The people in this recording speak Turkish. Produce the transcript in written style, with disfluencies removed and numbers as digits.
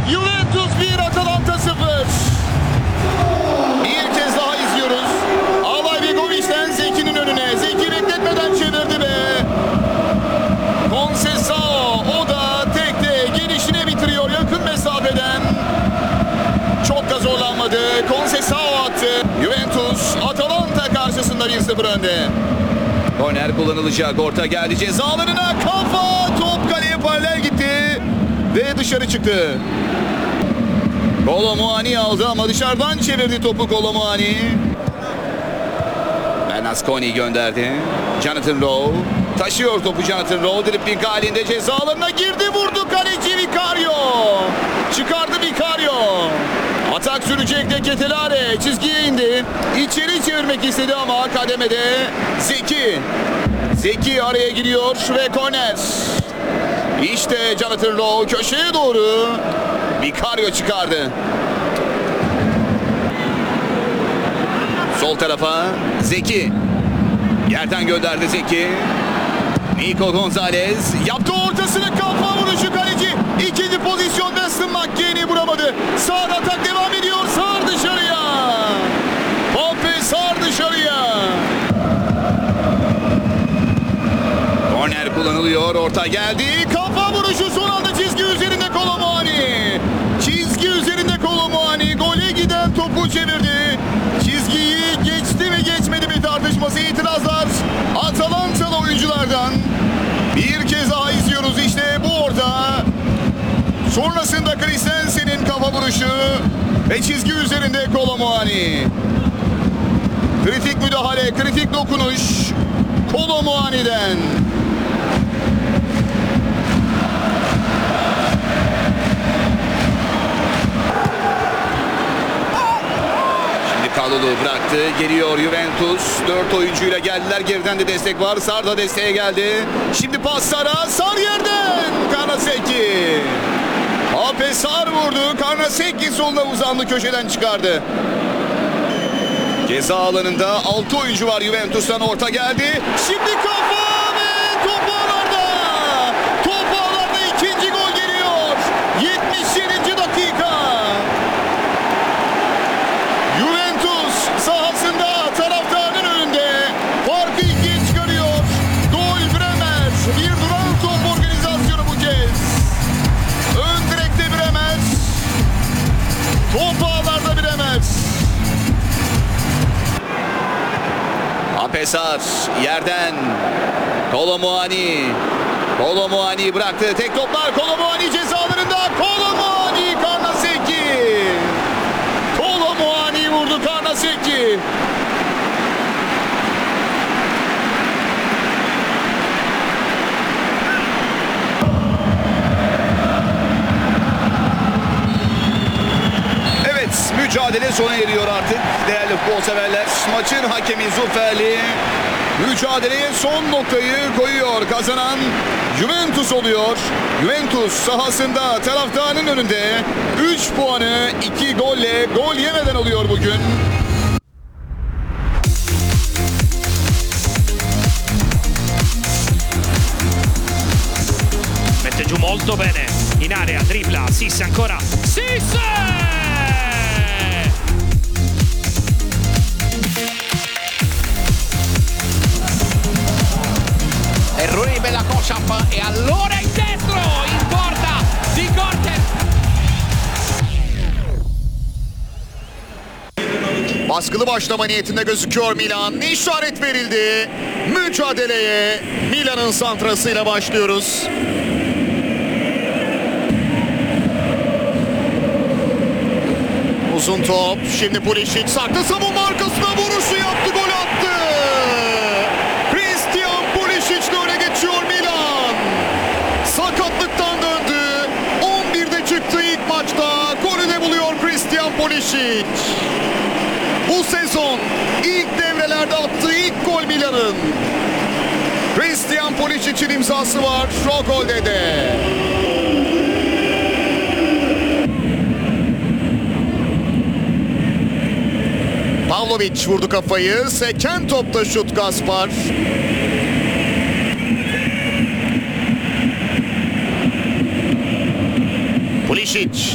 Juventus 1, Atalanta 0. Bir kez daha izliyoruz. Alay Begoviç'ten Zeki'nin önüne. Zeki bekletmeden çevirdi ve Conceição, o da tekte gelişine bitiriyor yakın mesafeden. Çok da zorlanmadı. Conceição attı. Juventus Atalanta karşısında 1-0 önde. Korner kullanılacak. Orta geldi ceza alanına. Kafa, top kaleye paralel gitti ve dışarı çıktı. Kolo Muani aldı ama dışarıdan çevirdi topu Kolo Muani. Bernasconi gönderdi. Jonathan Rowe taşıyor topu. Jonathan Rowe dribling halinde ceza alanına girdi, vurdu kaleci Vicario. Çıkardı Vicario. Atak sürecek de Ketelare çizgiye indi. İçeri çevirmek istedi ama kademede Zeki. Zeki araya giriyor ve korner. İşte Jonathan Rowe köşeye doğru. Vicario çıkardı. Sol tarafa Zeki. Yerden gönderdi Zeki. Nico Gonzalez yaptı ortasını, kafa vuruşu kaleci. İkinci pozisyon Weston McKennie vuramadı. Sağ atak devam ediyor. Sar dışarıya. Pope sar dışarıya. Korner kullanılıyor. Orta geldi. Kafa vuruşu son anda çizgi üzerinde Kolo Muani. Çizgi üzerinde Kolo Muani. Gole giden topu çevirdi. Çizgiyi geçti mi geçmedi mi tartışması, itirazlar Atalantalı oyunculardan. Bir kez daha izliyoruz, işte bu orta. Sonrasında Christensen'in kafa vuruşu ve çizgi üzerinde Kolo Muani. Kritik müdahale, kritik dokunuş Kolo Muani'den. Kalulu bıraktı. Geliyor Juventus. 4 oyuncuyla geldiler. Geriden de destek var. Sar da desteğe geldi. Şimdi pas Sar'a. Sar yerden. Karnaseki. Ape Sar vurdu. Karnaseki soluna uzandı. Köşeden çıkardı. Ceza alanında 6 oyuncu var Juventus'tan. Orta geldi. Şimdi kafa ve top ağlarda. Top ağlarda ikinci gol geliyor. 77. dakika. Sahasında taraftarın önünde farkı ikiye çıkarıyor. Gol Bremer. Bir duran top organizasyonu bu kez. Ön direkte Bremer. Top ağlarda Bremer. Apesar yerden. Kolo Muani. Kolo Muani bıraktı. Tek toplar Kolo Muani cezalarında. Kolo Muani, Karnaseki. Kolo Muani vurdu Karnaseki. Evet, mücadele sona eriyor artık değerli futbol severler. Maçın hakemi Zufferli mücadeleye son noktayı koyuyor. Kazanan Juventus oluyor. Juventus sahasında taraftarının önünde 3 puanı 2 golle gol yemeden alıyor bugün. Mette giù molto bene in area, dribbla, Sisse ancora, Sisse! Errore di Bella Kosciap e allora il destro in porta di Corten. Baskılı başlama niyetinde gözüküyor Milan. İşaret verildi. Mücadeleye Milan'ın santrasıyla başlıyoruz. Uzun top. Şimdi Pulisic sarktı. Savunma arkasına vuruşu yaptı. Gol attı. Christian Pulisic'le öne geçiyor Milan. Sakatlıktan döndü. 11'de çıktı ilk maçta. Golü de buluyor Christian Pulisic. Bu sezon ilk devrelerde attığı ilk gol Milan'ın. Christian Pulisic'in imzası var o golde de. Pavlovic vurdu kafayı. Seken topta şut Gaspar. Pulisic.